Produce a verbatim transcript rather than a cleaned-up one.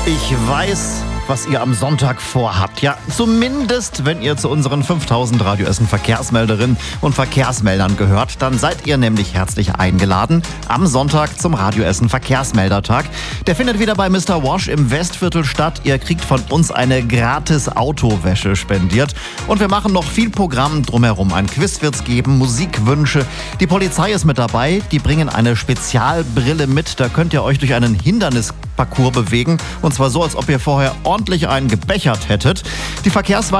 Ich weiß, was ihr am Sonntag vorhabt. Ja, zumindest, wenn ihr zu unseren fünftausend Radio Essen Verkehrsmelderinnen und Verkehrsmeldern gehört, dann seid ihr nämlich herzlich eingeladen am Sonntag zum Radio Essen Verkehrsmeldertag. Der findet wieder bei Mister Wash im Westviertel statt. Ihr kriegt von uns eine gratis Autowäsche spendiert. Und wir machen noch viel Programm drumherum. Ein Quiz wird's geben, Musikwünsche. Die Polizei ist mit dabei. Die bringen eine Spezialbrille mit. Da könnt ihr euch durch einen Hindernisparcours bewegen. Und zwar so, als ob ihr vorher ordentlich einen gebechert hättet. Die Verkehrswache